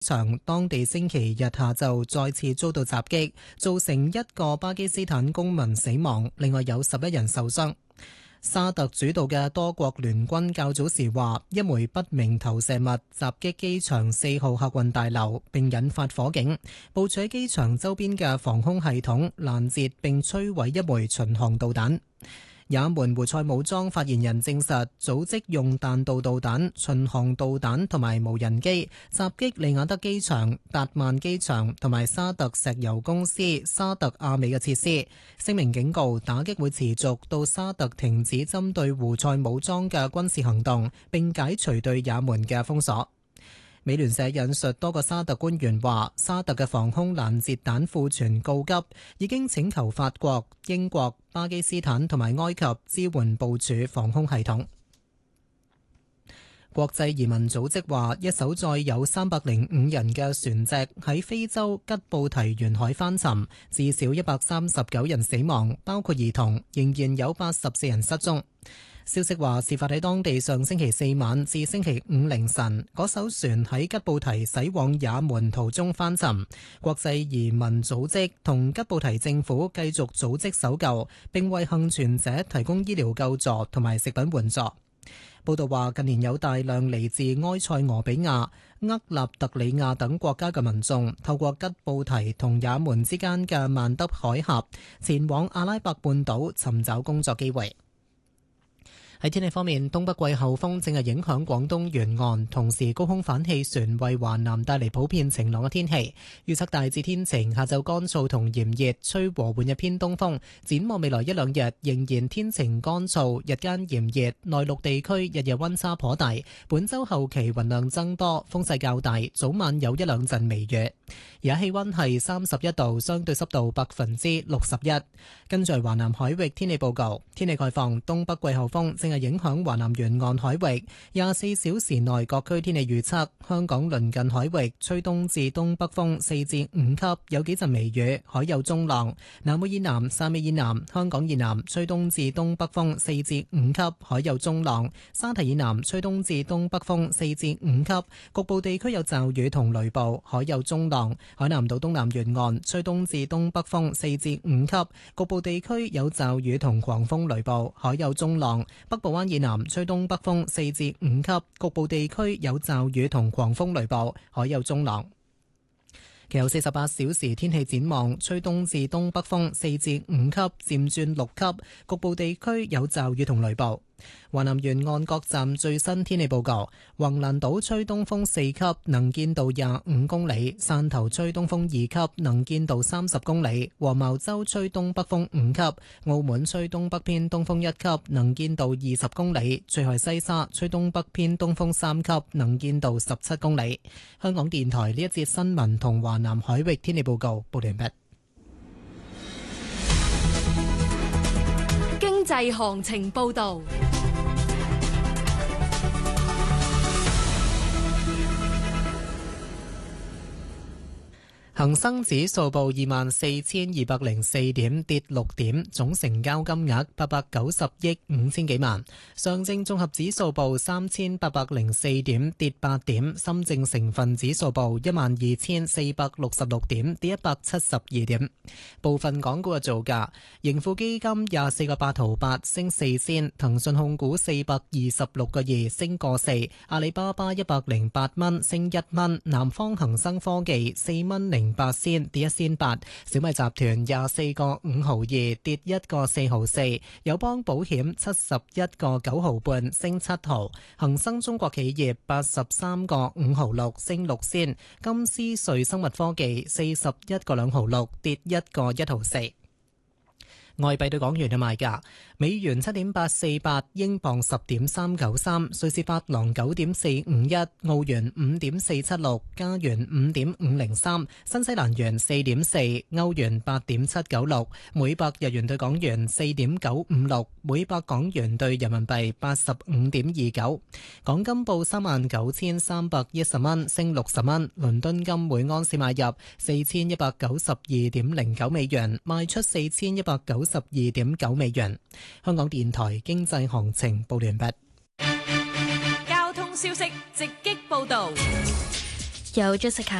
場當地星期日下晝再次遭到襲擊，造成一個巴基斯坦公民死亡，另外有11人受傷。沙特主導嘅多國聯軍較早時話，一枚不明投射物襲擊機場4號客運大樓，並引發火警。部署喺機場周邊嘅防空系統攔截並摧毀一枚巡航導彈。也門胡塞武裝發言人證實，組織用彈道導彈、巡航導彈同埋無人機襲擊利雅得機場、達曼機場同埋沙特石油公司沙特阿美嘅設施。聲明警告，打擊會持續到沙特停止針對胡塞武裝嘅軍事行動，並解除對也門嘅封鎖。美聯社引述多個沙特官員話，沙特嘅防空攔截彈庫存告急，已經請求法國、英國、巴基斯坦同埋埃及支援部署防空系統。國際移民組織話，一艘載有305人嘅船隻喺非洲吉布提沿海翻沉，至少139人死亡，包括兒童，仍然有84人失蹤。消息話，事發喺當地上星期4晚至星期5凌晨，嗰艘船喺吉布提駛往也門途中翻沉。國際移民組織同吉布提政府繼續組織搜救，並為幸存者提供醫療救助同埋食品援助。報道話，近年有大量嚟自埃塞俄比亞、厄立特里亞等國家嘅民眾透過吉布提同也門之間嘅曼德海峽前往阿拉伯半島尋找工作機會。喺天氣方面，東北季候風正係影響廣東沿岸，同時高空反氣旋為華南帶嚟普遍晴朗嘅天氣。預測大致天晴，下晝乾燥同炎熱，吹和緩嘅偏東風。展望未來一兩日仍然天晴乾燥，日間炎熱，內陸地區日夜溫差頗大。本週後期雲量增多，風勢較大，早晚有一兩陣微雨。而家氣溫係31度，相對濕度61%。跟住華南海域天氣報告，天氣概況，東北季候風正係影響華南沿岸海域。24小時內各區天氣預測，香港鄰近海域吹東至東北風4至5級，有幾陣微雨，海有中浪。南澳以南、汕尾以南、香港以南吹東至東北風4至5級，海有中浪。沙堤以南吹東至東北風4至5級，局部地區有驟雨同雷暴，海有中浪。海南島東南沿岸吹東至東北風4至5級，局部地區有驟雨同狂風雷暴，海有中浪。北部灣以南吹東北風4至5級，局部地區有驟雨同狂風雷暴，海有中浪。其後48小時天氣展望，吹東至東北風4至5級，漸轉6級，局部地區有驟雨同雷暴。華南沿岸各站最新天氣報告：橫瀾島吹東風4級，能見度25公里；汕頭吹東風2級，能見度30公里；黃茅洲吹東北風5級；澳門吹東北偏東風1級，能見度20公里；最後西沙吹東北偏東風3級，能見度17公里。香港電台呢一節新聞同華南海域天氣報告報完畢。 經濟行情報道。 恒生指數報24,204點，跌6點，總成交金額890億5千幾萬。上證綜合指數報3,804點，跌8點。深證成分指數報12,466點，跌172點。部分港股嘅造價：盈富基金24個8毫8升4仙，騰訊控股426個2升個4，阿里巴巴108蚊升1蚊，南方恒生科技4蚊08仙跌1仙8，小米集團24個5毫2跌1個4毫4，友邦保險71個9毫半升7毫，恒生中國企業83個5毫6升6仙，金斯瑞生物科技41個2毫6跌1個1毫4。外幣對港元嘅賣價：美元7.848，英鎊10.393，瑞士法郎9.451，澳元5.476，加元5.503，新西蘭元4.4，歐元8.796，每百日元對港元4.956，每百港元對人民幣85.29。港金報39,310蚊，升60蚊。倫敦金每安士買入4,192.09美元，賣出4,192.9美元。香港電台經濟行情報完畢。 交通消息直擊報道。 有 Jessica。